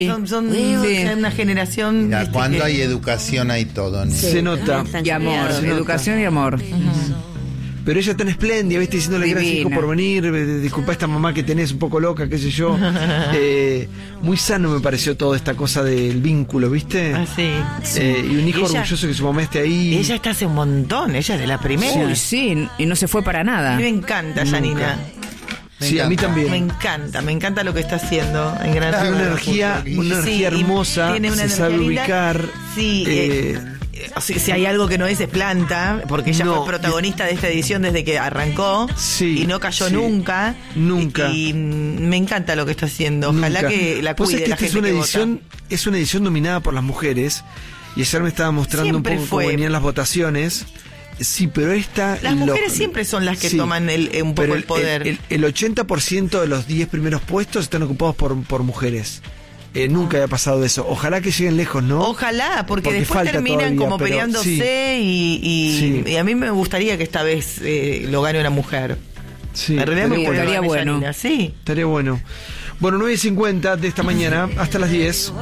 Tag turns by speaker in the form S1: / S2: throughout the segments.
S1: Son una generación.
S2: Mira, cuando hay educación hay todo. ¿No?
S3: Se nota.
S4: Y amor, educación y amor.
S3: Pero ella tan espléndida, ¿viste? Diciéndole gracias, hijo, por venir. Disculpa a esta mamá que tenés un poco loca, qué sé yo. Muy sano me pareció toda esta cosa del vínculo, ¿viste?
S1: Sí.
S3: Y un hijo orgulloso que su mamá esté ahí.
S1: Ella está hace un montón, ella es de la primera.
S4: Uy, sí, y no se fue para nada.
S1: A mí me encanta, Janina.
S3: Sí, a mí también.
S1: Me encanta lo que está haciendo en Gran
S3: Tiene una energía hermosa,
S1: tiene una
S3: se sabe
S1: energía
S3: ubicar.
S1: Sí, si hay algo que no es planta, porque ella fue protagonista de esta edición desde que arrancó y no cayó nunca. Y me encanta lo que está haciendo. Ojalá que la cuide la gente que vota.
S3: Es una edición dominada por las mujeres. Y ayer me estaba mostrando
S1: Siempre
S3: un poco cómo venían las votaciones. Sí, pero
S1: las mujeres siempre son las que toman un poco el poder.
S3: El 80% de los 10 primeros puestos están ocupados por mujeres. Nunca había pasado eso. Ojalá que lleguen lejos, ¿no?
S1: Ojalá, porque después terminan todavía, como peleándose y a mí me gustaría que esta vez lo gane una mujer.
S3: Sí,
S1: en realidad me
S4: estaría bueno.
S1: Janina, sí.
S3: Estaría bueno. Bueno, 9:50 de esta mañana hasta las 10.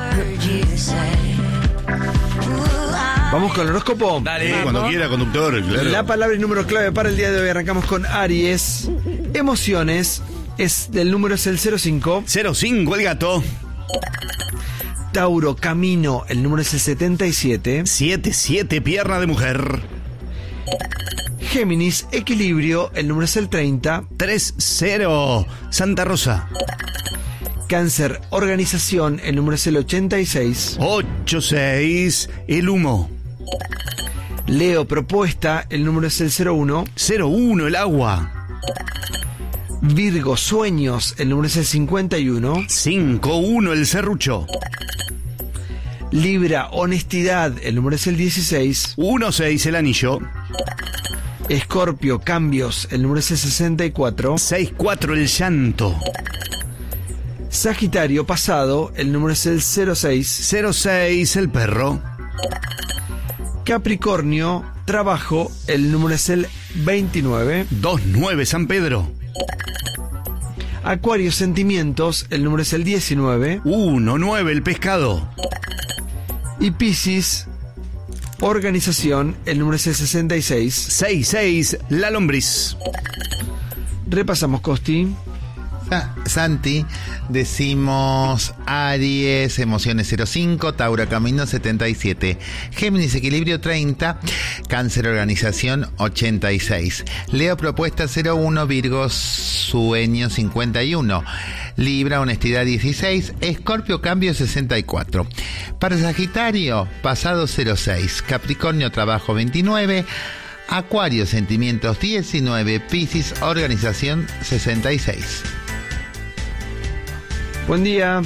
S3: Vamos con el horóscopo.
S5: Dale, cuando quiera, conductor. Claro.
S3: La palabra y número clave para el día de hoy. Arrancamos con Aries. Emociones. El número es el 05.
S5: 05, el gato.
S3: Tauro, camino. El número es el 77.
S5: 77, pierna de mujer.
S3: Géminis, equilibrio. El número es el 30.
S5: 30, Santa Rosa.
S3: Cáncer, organización. El número es el 86.
S5: 86, el humo.
S3: Leo, propuesta. El número es el 01.
S5: 01, el agua.
S3: Virgo, sueños. El número es el 51.
S5: 51, el serrucho.
S3: Libra, honestidad. El número es el 16.
S5: 16, el anillo.
S3: Escorpio, cambios. El número es el 64.
S5: 64, el llanto.
S3: Sagitario, pasado. El número es el 06.
S5: 06, el perro.
S3: Capricornio, trabajo. El número es el 29.
S5: 29, San Pedro.
S3: Acuario, sentimientos. El número es el 19.
S5: 19, el pescado.
S3: Y Piscis, organización. El número es el 66.
S5: 66, la lombriz.
S3: Repasamos, Costi.
S2: Santi, decimos Aries, emociones 05, Tauro, camino 77, Géminis, equilibrio 30, Cáncer, organización 86, Leo, propuesta 01, Virgo, sueño 51, Libra, honestidad 16, Escorpio, cambio 64. Para Sagitario, pasado 06, Capricornio, trabajo 29, Acuario, sentimientos 19, Piscis, organización 66.
S3: Buen día.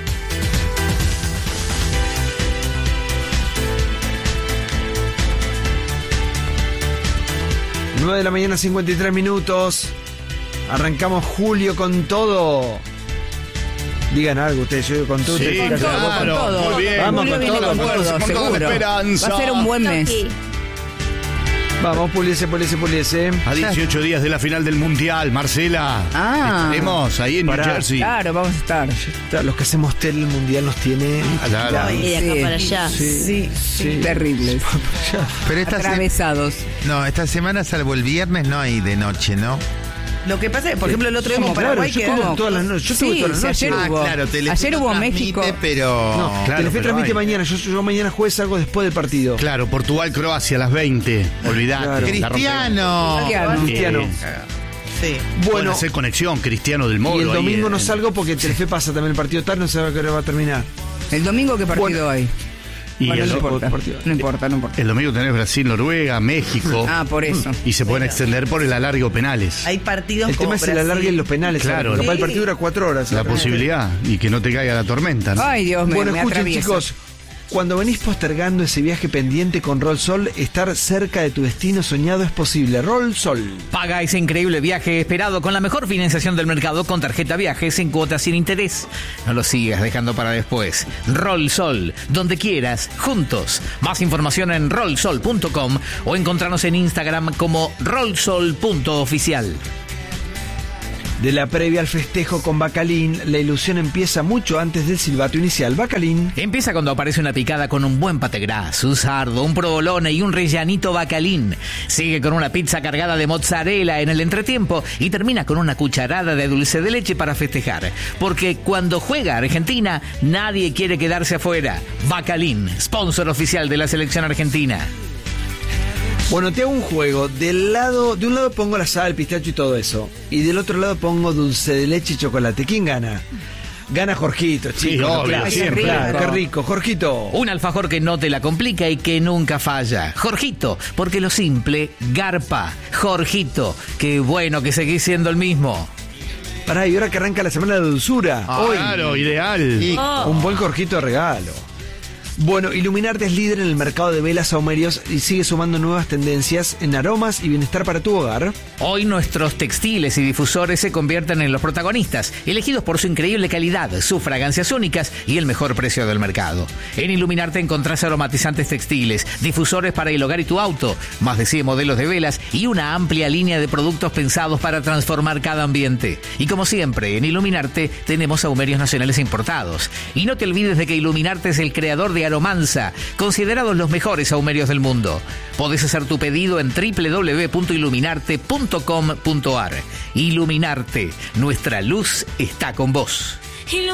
S3: Nueve de la mañana, 53 minutos. Arrancamos julio con todo. Digan algo ustedes, yo con todo.
S5: Sí,
S3: ustedes,
S5: claro,
S4: con todo.
S5: muy bien.
S3: Vamos
S4: Julio
S3: con
S4: viene
S3: todo,
S4: con todo,
S5: con
S4: seguro.
S5: esperanza.
S4: Va a ser un buen mes.
S3: Vamos, puliese.
S5: A 18 días de la final del Mundial, Marcela. Estaremos ahí en New Jersey.
S4: Claro, vamos a estar.
S3: Los que hacemos tele el mundial nos tiene
S5: Claro.
S6: Y de acá
S4: Sí.
S6: para allá.
S3: Sí.
S4: Terribles.
S2: Pero
S4: Atravesados.
S2: esta semana, salvo el viernes, no hay de noche, ¿no?
S1: Lo que pasa es, por ejemplo, el otro día en Paraguay
S3: yo
S1: quedaron
S3: estuve todas las noches. Yo estuve todas las noches.
S4: Ayer hubo.
S2: Telefe
S4: Ayer
S2: no
S4: hubo
S2: transmite,
S4: México.
S2: pero
S3: No,
S5: Claro,
S3: Telefe
S5: pero
S3: transmite
S5: hay.
S3: mañana. Yo mañana jueves salgo después del partido.
S5: Claro, Portugal-Croacia a las 20. Olvidate.
S3: Claro.
S2: Cristiano.
S3: Cristiano.
S1: Sí.
S5: Bueno,
S3: Bueno,
S5: hacer conexión, Cristiano del Moro.
S3: y el
S5: ahí
S3: domingo no
S5: en-
S3: salgo porque Telefe pasa también el partido tarde, no sabe a qué hora va a terminar.
S4: El domingo, ¿qué partido
S3: Bueno.
S4: hay?
S5: Y
S4: Bueno,
S5: el,
S4: no importa.
S3: partido.
S4: No importa.
S5: el domingo tenés Brasil, Noruega, México.
S4: Por eso.
S5: Y se pueden extender por el alargue penales.
S1: Hay partidos
S3: El
S1: como
S3: tema es el
S1: Brasil.
S3: alargue en los penales.
S5: Claro.
S3: Capaz el
S1: Sí.
S3: partido dura 4 horas.
S5: La posibilidad. Y que no te caiga la tormenta, ¿no?
S4: Ay, Dios,
S3: Bueno,
S4: me
S3: escuchen,
S4: atraviesa.
S3: chicos. Cuando venís postergando ese viaje pendiente con Roll-Sol, estar cerca de tu destino soñado es posible. Roll-Sol.
S7: Paga ese increíble viaje esperado con la mejor financiación del mercado con tarjeta viajes en cuotas sin interés. No lo sigas dejando para después. Rollsol, donde quieras, juntos. Más información en rollsol.com o encontrarnos en Instagram como rollsol.oficial.
S3: de la previa al festejo con Bacalín. La ilusión empieza mucho antes del silbato inicial. Bacalín.
S7: Empieza cuando aparece una picada con un buen pate gras, un sardo, un provolone y un rellanito Bacalín. Sigue con una pizza cargada de mozzarella en el entretiempo y termina con una cucharada de dulce de leche para festejar. Porque cuando juega Argentina, nadie quiere quedarse afuera. Bacalín, sponsor oficial de la selección argentina.
S3: Bueno, te hago un juego. De un lado pongo la sal, el pistacho y todo eso. Y del otro lado pongo dulce de leche y chocolate. ¿Quién gana? Gana Jorgito, chicos.
S5: Sí, obvio,
S3: claro,
S5: siempre.
S3: Claro, qué rico, Jorgito.
S7: Un alfajor que no te la complica y que nunca falla. Jorgito, porque lo simple garpa. Jorgito, qué bueno que seguís siendo el mismo.
S3: Pará, y ahora que arranca la semana de dulzura. Hoy,
S5: Claro, ideal.
S3: un buen Jorgito de regalo. Bueno, Iluminarte es líder en el mercado de velas saumerios y sigue sumando nuevas tendencias en aromas y bienestar para tu hogar.
S7: Hoy nuestros textiles y difusores se convierten en los protagonistas, elegidos por su increíble calidad, sus fragancias únicas y el mejor precio del mercado. En Iluminarte encontrás aromatizantes textiles, difusores para el hogar y tu auto, más de 100 modelos de velas y una amplia línea de productos pensados para transformar cada ambiente. Y como siempre, en Iluminarte tenemos saumerios nacionales importados. Y no te olvides de que Iluminarte es el creador de Aromanza, considerados los mejores saumerios del mundo. Podés hacer tu pedido en www.iluminarte.com.ar. Iluminarte, nuestra luz está con vos.